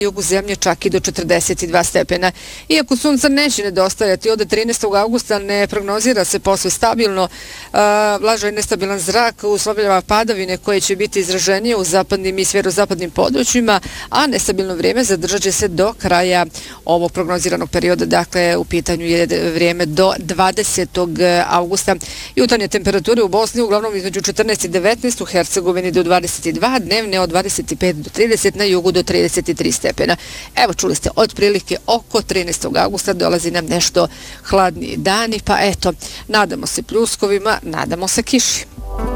jugu zemlje čak i do 42 stepena. Iako sunca neće nedostajati, od 13. augusta ne prognozira se posve stabilno. Vlažan i nestabilan zrak uslovljava padavine koje će biti izraženije u zapadnim i sjeverozapadnim područjima, a nestabilno vrijeme zadržat će se do kraja ovog prognoziranog perioda. Dakle, u pitanju je vrijeme do 20. augusta. Jutarnje temperature u Bosni uglavnom između 14 i 19, u Hercegovini do 22, dnevne od 25 do 30, na jugu do 33 stepena. Evo, čuli ste, otprilike oko 13. augusta dolazi nam nešto hladniji dani, pa eto, nadamo se pljuskovima, nadamo se kiši.